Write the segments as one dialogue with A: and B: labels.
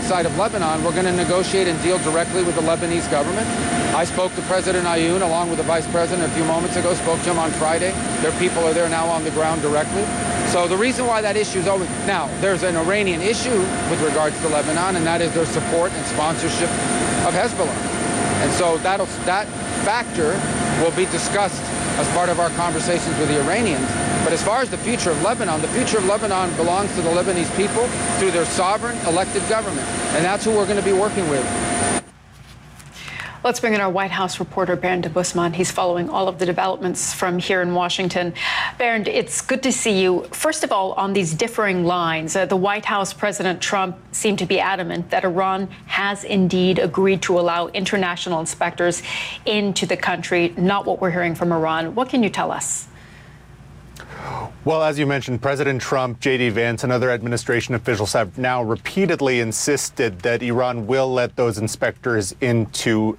A: outside of Lebanon, we're going to negotiate and deal directly with the Lebanese government. I spoke to President Ayoun along with the Vice President a few moments ago, spoke to him on Friday. Their people are there now on the ground directly. So the reason why that issue is always... Now, there's an Iranian issue with regards to Lebanon, and that is their support and sponsorship of Hezbollah. And so that factor will be discussed as part of our conversations with the Iranians. But as far as the future of Lebanon belongs to the Lebanese people through their sovereign elected government. And that's who we're going to be working with.
B: Let's bring in our White House reporter, Bernd Busman. He's following all of the developments from here in Washington. Bernd, it's good to see you. First of all, on these differing lines, the White House, President Trump seemed to be adamant that Iran has indeed agreed to allow international inspectors into the country, not what we're hearing from Iran. What can you tell us?
C: Well, as you mentioned, President Trump, J.D. Vance, and other administration officials have now repeatedly insisted that Iran will let those inspectors in to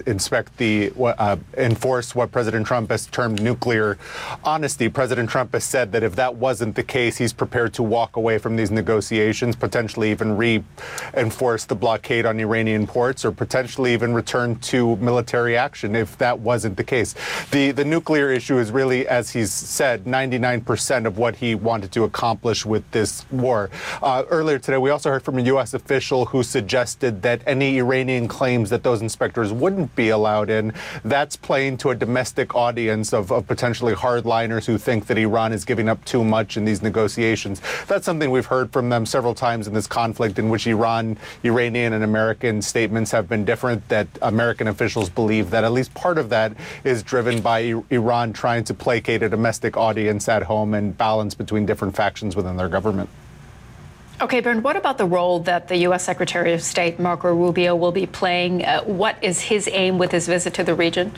C: enforce what President Trump has termed nuclear honesty. President Trump has said that if that wasn't the case, he's prepared to walk away from these negotiations, potentially even reinforce the blockade on Iranian ports, or potentially even return to military action if that wasn't the case. The nuclear issue is really, as he's said, 99% of what he wanted to accomplish with this war. Earlier today, we also heard from a U.S. official who suggested that any Iranian claims that those inspectors wouldn't be allowed in, that's playing to a domestic audience of potentially hardliners who think that Iran is giving up too much in these negotiations. That's something we've heard from them several times in this conflict, in which Iranian and American statements have been different, that American officials believe that at least part of that is driven by Iran trying to placate a domestic audience at home and balance between different factions within their government.
B: Okay, Bernd, what about the role that the U.S. Secretary of State, Marco Rubio, will be playing? What is his aim with his visit to the region?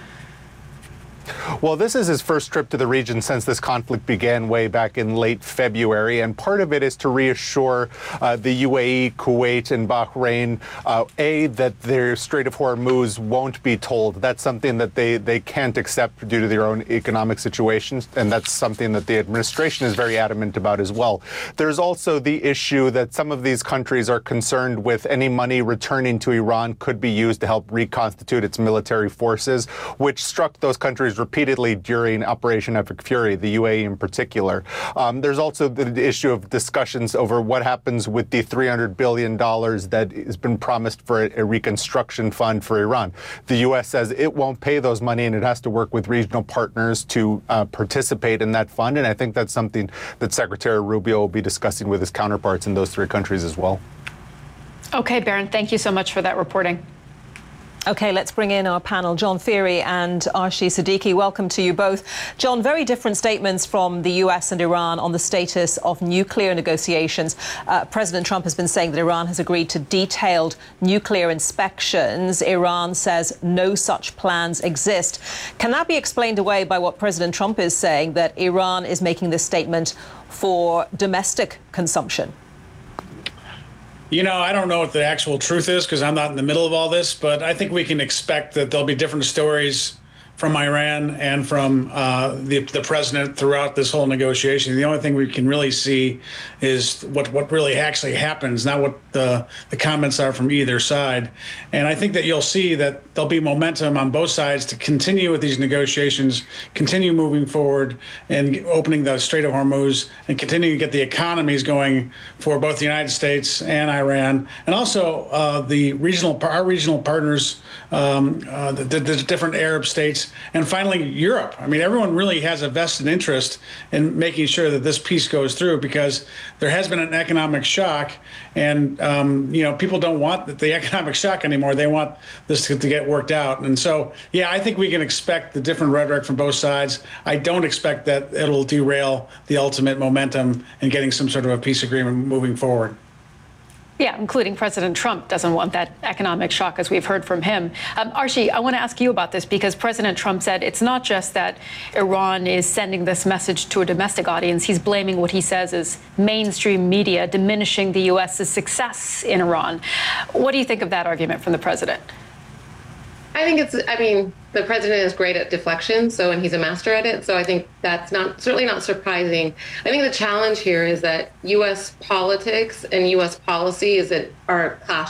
C: Well, this is his first trip to the region since this conflict began way back in late February, and part of it is to reassure the UAE, Kuwait, and Bahrain, that their Strait of Hormuz won't be tolled. That's something that they can't accept due to their own economic situations, and that's something that the administration is very adamant about as well. There's also the issue that some of these countries are concerned with any money returning to Iran could be used to help reconstitute its military forces, which struck those countries repeatedly during Operation Epic Fury, the UAE in particular. There's also the issue of discussions over what happens with the $300 billion that has been promised for a reconstruction fund for Iran. The U.S. says it won't pay those money and it has to work with regional partners to participate in that fund. And I think that's something that Secretary Rubio will be discussing with his counterparts in those three countries as well.
B: Okay, Bernd, thank you so much for that reporting.
D: Okay, let's bring in our panel, John Feehery and Arshie Siddiqui. Welcome to you both. John, very different statements from the US and Iran on the status of nuclear negotiations. President Trump has been saying that Iran has agreed to detailed nuclear inspections. Iran says no such plans exist. Can that be explained away by what President Trump is saying, that Iran is making this statement for domestic consumption?
E: You know, I don't know what the actual truth is because I'm not in the middle of all this, but I think we can expect that there'll be different stories from Iran and from the president throughout this whole negotiation. The only thing we can really see is what really actually happens, not what the comments are from either side. And I think that you'll see that there'll be momentum on both sides to continue with these negotiations, continue moving forward and opening the Strait of Hormuz, and continue to get the economies going for both the United States and Iran, and also our regional partners, the different Arab states. And finally, Europe. I mean, everyone really has a vested interest in making sure that this peace goes through, because there has been an economic shock, and you know, people don't want the economic shock anymore. They want this to get worked out. And so, yeah, I think we can expect the different rhetoric from both sides. I don't expect that it'll derail the ultimate momentum in getting some sort of a peace agreement moving forward.
B: Yeah, including President Trump doesn't want that economic shock, as we've heard from him. Arshie, I want to ask you about this, because President Trump said it's not just that Iran is sending this message to a domestic audience. He's blaming what he says is mainstream media diminishing the U.S.'s success in Iran. What do you think of that argument from the president?
F: I think I mean, the president is great at deflection, and he's a master at it. So I think that's certainly not surprising. I think the challenge here is that U.S. politics and U.S. policy are clashing.